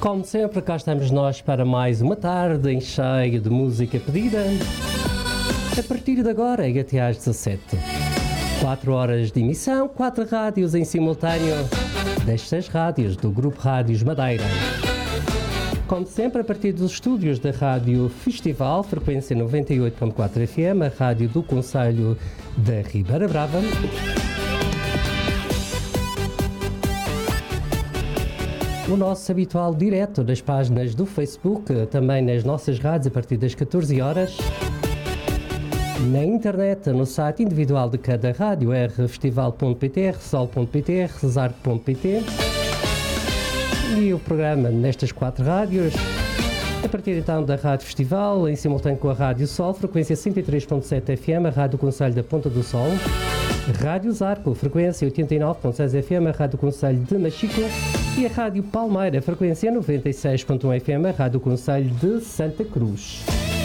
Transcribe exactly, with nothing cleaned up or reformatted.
Como sempre, cá estamos nós para mais uma tarde em cheio de música pedida. A partir de agora e até às dezassete. Quatro horas de emissão, quatro rádios em simultâneo destas rádios do Grupo Rádios Madeira. Como sempre, a partir dos estúdios da Rádio Festival, frequência noventa e oito ponto quatro F M, a rádio do Concelho da Ribeira Brava. O nosso habitual direto das páginas do Facebook, também nas nossas rádios a partir das catorze horas. Na internet, no site individual de cada rádio, r festival ponto p t, r sol ponto p t, rezar ponto p t. E o programa nestas quatro rádios, a partir então da Rádio Festival, em simultâneo com a Rádio Sol, frequência cento e três ponto sete F M, a Rádio Concelho da Ponta do Sol. Rádio Zarco, frequência oitenta e nove ponto seis F M, a Rádio Concelho de Machico. E a Rádio Palmeira, frequência noventa e seis ponto um F M, a Rádio Concelho de Santa Cruz.